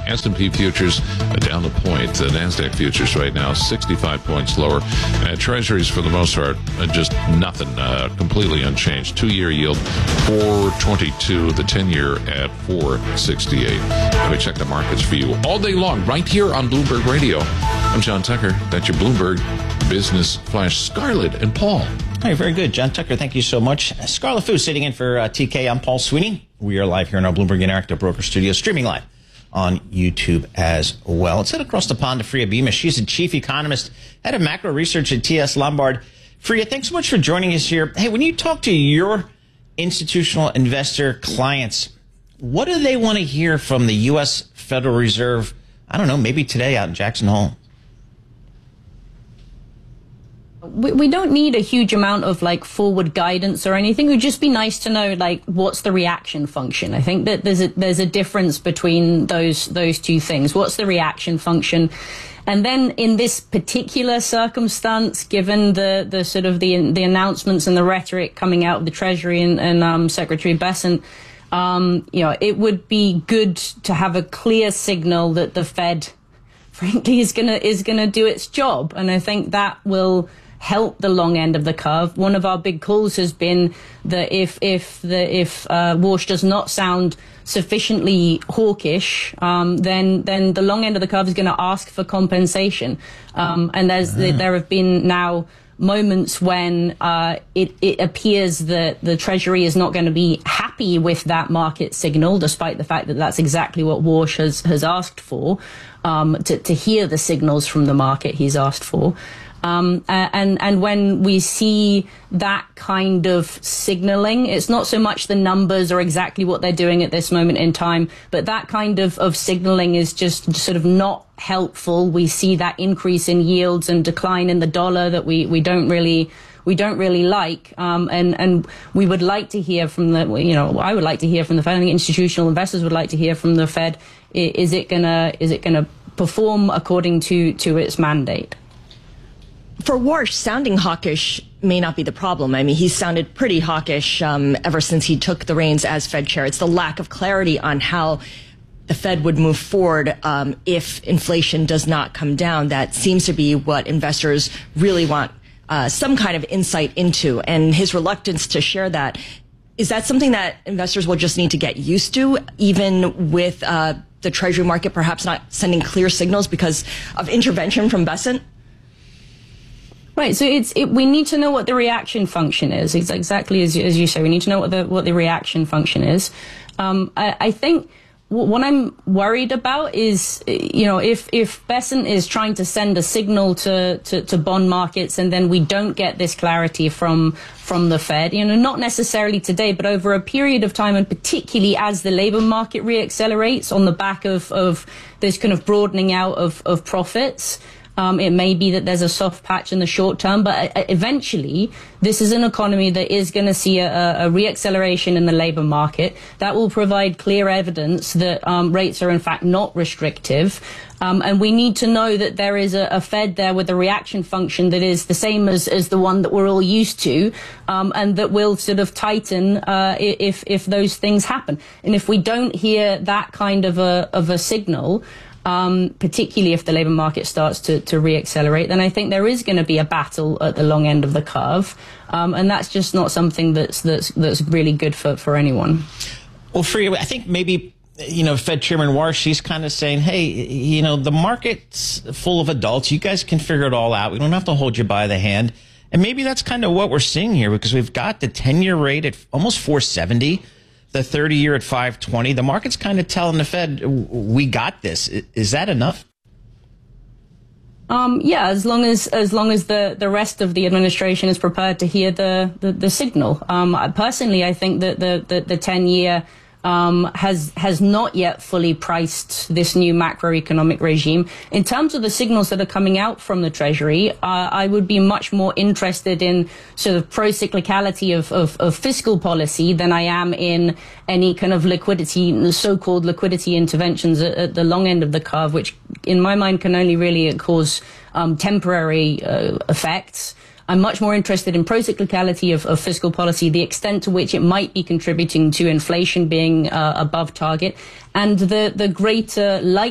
S&P futures down a point. The NASDAQ futures right now 65 points lower. Treasuries, for the most part, just nothing, completely unchanged. 2-year yield 4.22, the 10-year at 4.68. Let me check the markets for you all day long right here on Bloomberg Radio. I'm John Tucker. That's your Bloomberg Business Flash. Scarlett and Paul. Hi, very good. John Tucker, thank you so much. Scarlett Fu sitting in for TK. I'm Paul Sweeney. We are live here in our Bloomberg Interactive Broker Studio, streaming live on YouTube as well. Let's head across the pond to Freya Beamish. She's the chief economist, head of macro research at TS Lombard. Freya, thanks so much for joining us here. Hey, when you talk to your institutional investor clients, what do they want to hear from the U.S. Federal Reserve, I don't know, maybe today out in Jackson Hole? We don't need a huge amount of forward guidance or anything. It would just be nice to know what's the reaction function. I think that there's a difference between those two things. What's the reaction function? And then in this particular circumstance, given the sort of the announcements and the rhetoric coming out of the Treasury and Secretary Bessent, it would be good to have a clear signal that the Fed, frankly, is gonna do its job. And I think that will help the long end of the curve. One of our big calls has been that if Warsh does not sound sufficiently hawkish, then the long end of the curve is going to ask for compensation. And there have been now moments when it appears that the Treasury is not going to be happy with that market signal, despite the fact that that's exactly what Warsh has asked for, to hear the signals from the market he's asked for. And when we see that kind of signaling, it's not so much the numbers or exactly what they're doing at this moment in time, but that kind of signaling is just sort of not helpful. We see that increase in yields and decline in the dollar that we don't really like, and we would like to hear from I would like to hear from the Fed. I think institutional investors would like to hear from the Fed. Is it gonna perform according to its mandate? For Warsh, sounding hawkish may not be the problem. I mean, he's sounded pretty hawkish ever since he took the reins as Fed chair. It's the lack of clarity on how the Fed would move forward if inflation does not come down. That seems to be what investors really want some kind of insight into. And his reluctance to share that, is that something that investors will just need to get used to, even with the Treasury market perhaps not sending clear signals because of intervention from Bessent? Right, so we need to know what the reaction function is. It's exactly as you say. We need to know what the reaction function is. I think what I'm worried about is, if Bessent is trying to send a signal to bond markets, and then we don't get this clarity from the Fed, not necessarily today, but over a period of time, and particularly as the labor market reaccelerates on the back of this kind of broadening out of profits. It may be that there's a soft patch in the short term, but eventually this is an economy that is going to see a reacceleration in the labor market. That will provide clear evidence that rates are in fact not restrictive. And we need to know that there is a Fed there with a reaction function that is the same as the one that we're all used to, and that will sort of tighten if those things happen. And if we don't hear that kind of a signal, particularly if the labor market starts to reaccelerate, then I think there is going to be a battle at the long end of the curve, and that's just not something that's really good for anyone. Well, Freya, I think maybe Fed Chairman Warsh, she's kind of saying, hey, the market's full of adults. You guys can figure it all out. We don't have to hold you by the hand. And maybe that's kind of what we're seeing here, because we've got the 10-year rate at almost 470. The 30-year at 520. The market's kind of telling the Fed, we got this. Is that enough? Yeah, as long as the rest of the administration is prepared to hear the signal. Personally, I think that the 10-year has not yet fully priced this new macroeconomic regime. In terms of the signals that are coming out from the Treasury, I would be much more interested in sort of pro-cyclicality of fiscal policy than I am in any kind of so-called liquidity interventions at the long end of the curve, which in my mind can only really cause temporary effects. I'm much more interested in pro-cyclicality of fiscal policy, the extent to which it might be contributing to inflation being above target, and the greater